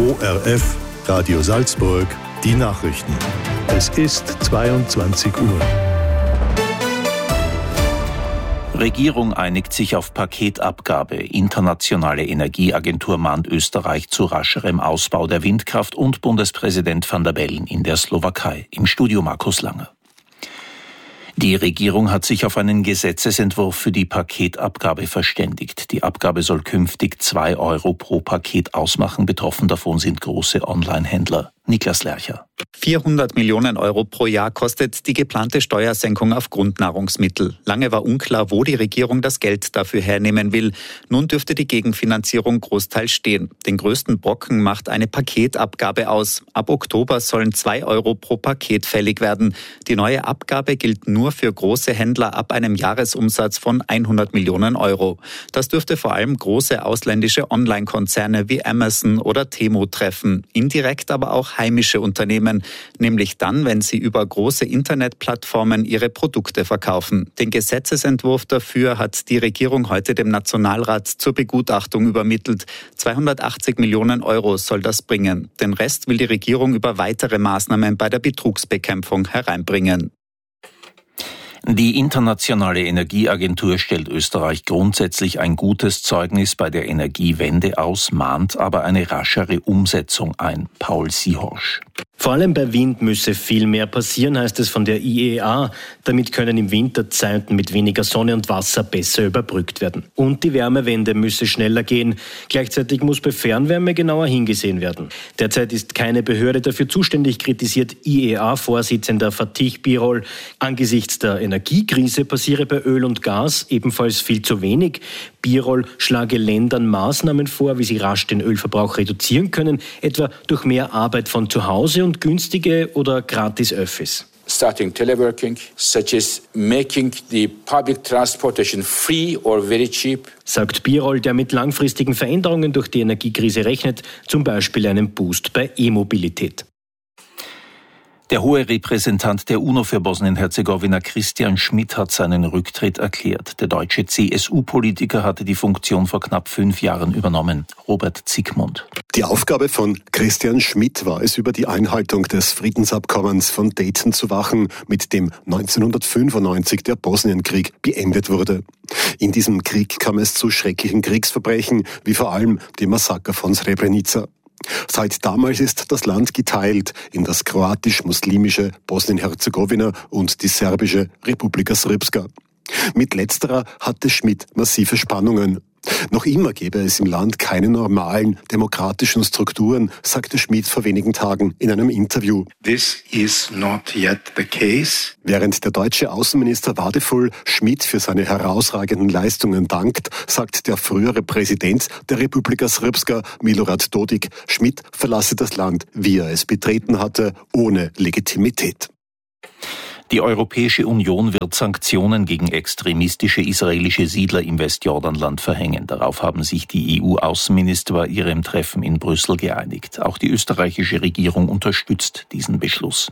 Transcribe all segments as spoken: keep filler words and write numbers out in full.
O R F, Radio Salzburg, die Nachrichten. Es ist zweiundzwanzig Uhr. Regierung einigt sich auf Paketabgabe. Internationale Energieagentur mahnt Österreich zu rascherem Ausbau der Windkraft und Bundespräsident Van der Bellen in der Slowakei. Im Studio Markus Langer. Die Regierung hat sich auf einen Gesetzesentwurf für die Paketabgabe verständigt. Die Abgabe soll künftig zwei Euro pro Paket ausmachen. Betroffen davon sind große Online-Händler. Niklas Lercher. vierhundert Millionen Euro pro Jahr kostet die geplante Steuersenkung auf Grundnahrungsmittel. Lange war unklar, wo die Regierung das Geld dafür hernehmen will. Nun dürfte die Gegenfinanzierung großteils stehen. Den größten Brocken macht eine Paketabgabe aus. Ab Oktober sollen zwei Euro pro Paket fällig werden. Die neue Abgabe gilt nur für große Händler ab einem Jahresumsatz von hundert Millionen Euro. Das dürfte vor allem große ausländische Online-Konzerne wie Amazon oder Temu treffen. Indirekt aber auch heimische Unternehmen, nämlich dann, wenn sie über große Internetplattformen ihre Produkte verkaufen. Den Gesetzesentwurf dafür hat die Regierung heute dem Nationalrat zur Begutachtung übermittelt. zweihundertachtzig Millionen Euro soll das bringen. Den Rest will die Regierung über weitere Maßnahmen bei der Betrugsbekämpfung hereinbringen. Die Internationale Energieagentur stellt Österreich grundsätzlich ein gutes Zeugnis bei der Energiewende aus, mahnt aber eine raschere Umsetzung ein. Paul Siehorsch. Vor allem bei Wind müsse viel mehr passieren, heißt es von der I E A. Damit können im Winter Zeiten mit weniger Sonne und Wasser besser überbrückt werden. Und die Wärmewende müsse schneller gehen. Gleichzeitig muss bei Fernwärme genauer hingesehen werden. Derzeit ist keine Behörde dafür zuständig, kritisiert I E A-Vorsitzender Fatih Birol. Angesichts der Energiekrise passiere bei Öl und Gas ebenfalls viel zu wenig. Birol schlage Ländern Maßnahmen vor, wie sie rasch den Ölverbrauch reduzieren können, etwa durch mehr Arbeit von zu Hause und günstige oder gratis Öffis. Starting teleworking, such as making the public transportation free or very cheap. Sagt Birol, der mit langfristigen Veränderungen durch die Energiekrise rechnet, zum Beispiel einen Boost bei E-Mobilität. Der hohe Repräsentant der UNO für Bosnien-Herzegowina, Christian Schmidt, hat seinen Rücktritt erklärt. Der deutsche C S U-Politiker hatte die Funktion vor knapp fünf Jahren übernommen. Robert Zickmund. Die Aufgabe von Christian Schmidt war es, über die Einhaltung des Friedensabkommens von Dayton zu wachen, mit dem neunzehnhundertfünfundneunzig der Bosnienkrieg beendet wurde. In diesem Krieg kam es zu schrecklichen Kriegsverbrechen, wie vor allem dem Massaker von Srebrenica. Seit damals ist das Land geteilt in das kroatisch-muslimische Bosnien-Herzegowina und die serbische Republika Srpska. Mit letzterer hatte Schmidt massive Spannungen. Noch immer gäbe es im Land keine normalen demokratischen Strukturen, sagte Schmidt vor wenigen Tagen in einem Interview. This is not yet the case. Während der deutsche Außenminister Wadefull Schmidt für seine herausragenden Leistungen dankt, sagt der frühere Präsident der Republika Srpska, Milorad Dodik, Schmidt verlasse das Land, wie er es betreten hatte, ohne Legitimität. Die Europäische Union wird Sanktionen gegen extremistische israelische Siedler im Westjordanland verhängen. Darauf haben sich die E U-Außenminister bei ihrem Treffen in Brüssel geeinigt. Auch die österreichische Regierung unterstützt diesen Beschluss.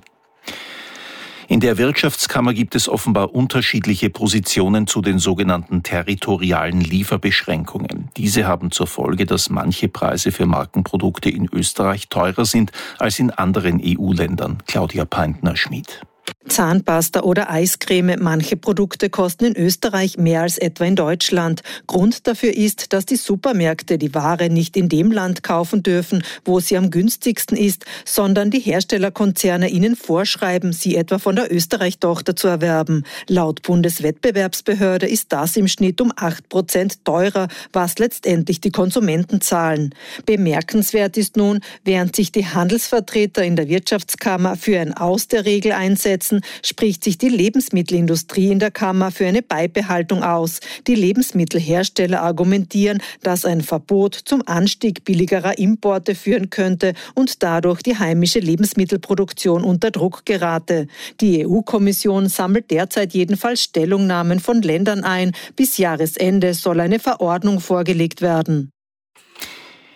In der Wirtschaftskammer gibt es offenbar unterschiedliche Positionen zu den sogenannten territorialen Lieferbeschränkungen. Diese haben zur Folge, dass manche Preise für Markenprodukte in Österreich teurer sind als in anderen E U-Ländern. Claudia Peintner-Schmid. Zahnpasta oder Eiscreme. Manche Produkte kosten in Österreich mehr als etwa in Deutschland. Grund dafür ist, dass die Supermärkte die Ware nicht in dem Land kaufen dürfen, wo sie am günstigsten ist, sondern die Herstellerkonzerne ihnen vorschreiben, sie etwa von der Österreich-Tochter zu erwerben. Laut Bundeswettbewerbsbehörde ist das im Schnitt um acht Prozent teurer, was letztendlich die Konsumenten zahlen. Bemerkenswert ist nun, während sich die Handelsvertreter in der Wirtschaftskammer für ein Aus der Regel einsetzen, spricht sich die Lebensmittelindustrie in der Kammer für eine Beibehaltung aus. Die Lebensmittelhersteller argumentieren, dass ein Verbot zum Anstieg billigerer Importe führen könnte und dadurch die heimische Lebensmittelproduktion unter Druck gerate. Die E U-Kommission sammelt derzeit jedenfalls Stellungnahmen von Ländern ein. Bis Jahresende soll eine Verordnung vorgelegt werden.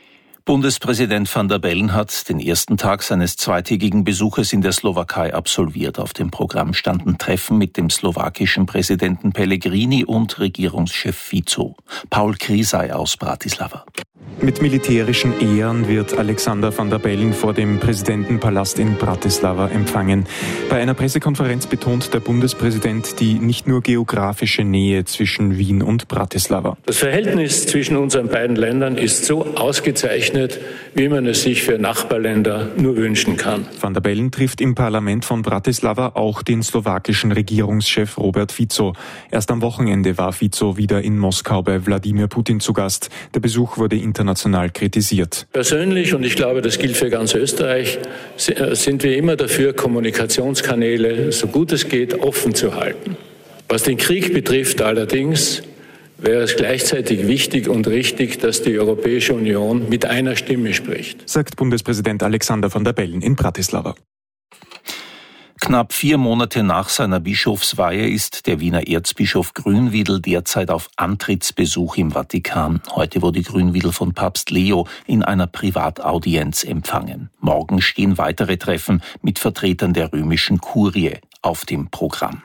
Bundespräsident Van der Bellen hat den ersten Tag seines zweitägigen Besuches in der Slowakei absolviert. Auf dem Programm standen Treffen mit dem slowakischen Präsidenten Pellegrini und Regierungschef Fico. Paul Krisay aus Bratislava. Mit militärischen Ehren wird Alexander Van der Bellen vor dem Präsidentenpalast in Bratislava empfangen. Bei einer Pressekonferenz betont der Bundespräsident die nicht nur geografische Nähe zwischen Wien und Bratislava. Das Verhältnis zwischen unseren beiden Ländern ist so ausgezeichnet, wie man es sich für Nachbarländer nur wünschen kann. Van der Bellen trifft im Parlament von Bratislava auch den slowakischen Regierungschef Robert Fico. Erst am Wochenende war Fico wieder in Moskau bei Wladimir Putin zu Gast. Der Besuch wurde international kritisiert. Persönlich, und ich glaube, das gilt für ganz Österreich, sind wir immer dafür, Kommunikationskanäle, so gut es geht, offen zu halten. Was den Krieg betrifft allerdings, wäre es gleichzeitig wichtig und richtig, dass die Europäische Union mit einer Stimme spricht, sagt Bundespräsident Alexander Van der Bellen in Bratislava. Knapp vier Monate nach seiner Bischofsweihe ist der Wiener Erzbischof Grünwiedel derzeit auf Antrittsbesuch im Vatikan. Heute wurde Grünwiedel von Papst Leo in einer Privataudienz empfangen. Morgen stehen weitere Treffen mit Vertretern der römischen Kurie auf dem Programm.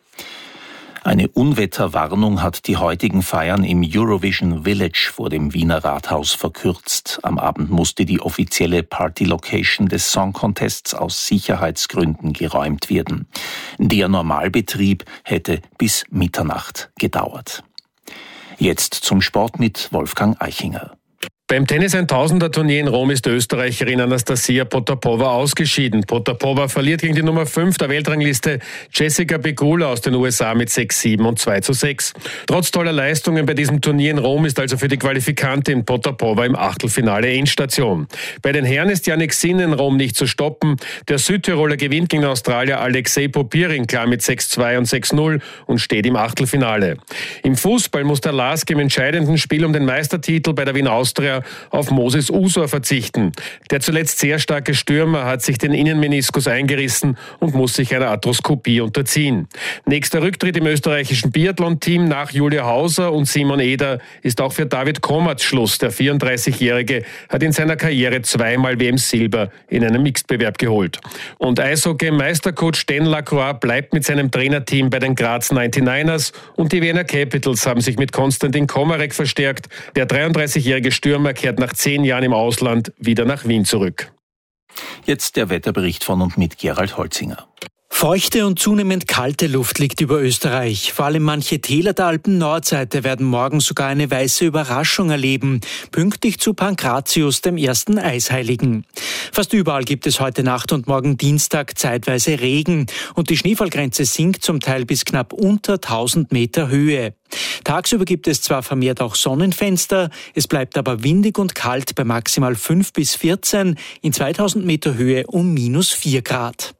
Eine Unwetterwarnung hat die heutigen Feiern im Eurovision Village vor dem Wiener Rathaus verkürzt. Am Abend musste die offizielle Party-Location des Song Contests aus Sicherheitsgründen geräumt werden. Der Normalbetrieb hätte bis Mitternacht gedauert. Jetzt zum Sport mit Wolfgang Eichinger. Beim Tennis-Tausender-Turnier in Rom ist die Österreicherin Anastasia Potapova ausgeschieden. Potapova verliert gegen die Nummer fünf der Weltrangliste Jessica Pegula aus den U S A mit sechs sieben und zwei zu sechs. Trotz toller Leistungen bei diesem Turnier in Rom ist also für die Qualifikantin Potapova im Achtelfinale Endstation. Bei den Herren ist Jannik Sinner in Rom nicht zu stoppen. Der Südtiroler gewinnt gegen Australier Alexei Popirin klar mit sechs zwei und sechs null und steht im Achtelfinale. Im Fußball muss der Lask im entscheidenden Spiel um den Meistertitel bei der Wien Austria auf Moses Usor verzichten. Der zuletzt sehr starke Stürmer hat sich den Innenmeniskus eingerissen und muss sich einer Arthroskopie unterziehen. Nächster Rücktritt im österreichischen Biathlon-Team nach Julia Hauser und Simon Eder ist auch für David Komatz Schluss. Der vierunddreißigjährige hat in seiner Karriere zweimal W M-Silber in einem Mixed-Bewerb geholt. Und Eishockey-Meistercoach Dan Lacroix bleibt mit seinem Trainerteam bei den Graz neunundneunzigers und die Vienna Capitals haben sich mit Konstantin Komarek verstärkt. Der dreiunddreißigjährige Stürmer kehrt nach zehn Jahren im Ausland wieder nach Wien zurück. Jetzt der Wetterbericht von und mit Gerald Holzinger. Feuchte und zunehmend kalte Luft liegt über Österreich. Vor allem manche Täler der Alpen-Nordseite werden morgen sogar eine weiße Überraschung erleben, pünktlich zu Pankratius, dem ersten Eisheiligen. Fast überall gibt es heute Nacht und morgen Dienstag zeitweise Regen und die Schneefallgrenze sinkt zum Teil bis knapp unter tausend Meter Höhe. Tagsüber gibt es zwar vermehrt auch Sonnenfenster, es bleibt aber windig und kalt bei maximal fünf bis vierzehn, in zweitausend Meter Höhe um minus vier Grad.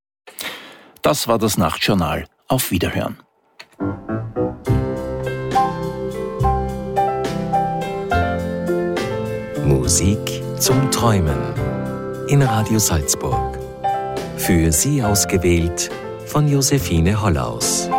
Das war das Nachtjournal. Auf Wiederhören. Musik zum Träumen in Radio Salzburg. Für Sie ausgewählt von Josephine Hollaus.